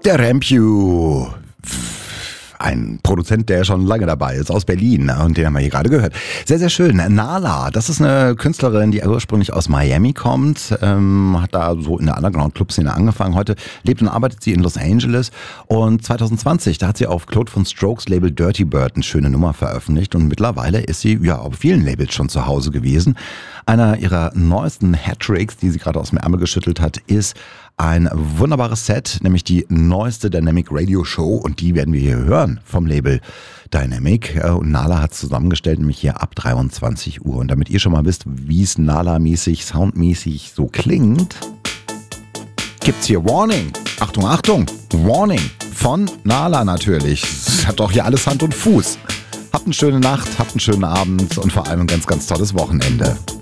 Der Rampew. Ein Produzent, der schon lange dabei ist, aus Berlin. Und den haben wir hier gerade gehört. Sehr, sehr schön. Nala, das ist eine Künstlerin, die ursprünglich aus Miami kommt. Hat da so in der Underground-Club-Szene angefangen. Heute lebt und arbeitet sie in Los Angeles. Und 2020, da hat sie auf Claude von Strokes Label Dirty Bird eine schöne Nummer veröffentlicht. Und mittlerweile ist sie ja auf vielen Labels schon zu Hause gewesen. Einer ihrer neuesten Hattricks, die sie gerade aus dem Ärmel geschüttelt hat, ist ein wunderbares Set, nämlich die neueste Dynamic Radio Show, und die werden wir hier hören vom Label Dynamic. Und Nala hat es zusammengestellt, nämlich hier ab 23 Uhr. Und damit ihr schon mal wisst, wie es Nala-mäßig, soundmäßig so klingt, gibt's hier Warning. Achtung, Achtung, Warning von Nala natürlich. Das hat doch hier alles Hand und Fuß. Habt eine schöne Nacht, habt einen schönen Abend und vor allem ein ganz, ganz tolles Wochenende.